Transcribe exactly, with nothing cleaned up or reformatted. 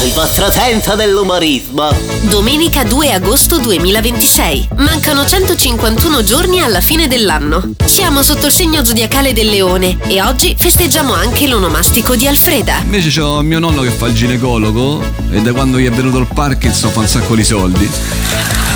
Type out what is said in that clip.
scoperto il vostro senso dell'umorismo. Domenica due agosto duemilaventisei. Mancano centocinquantuno giorni alla fine dell'anno. Siamo sotto il segno zodiacale del Leone e oggi festeggiamo anche l'onomastico di Alfreda. Invece c'ho mio nonno che fa il ginecologo e da quando gli è venuto il Parkinson fa un sacco di soldi.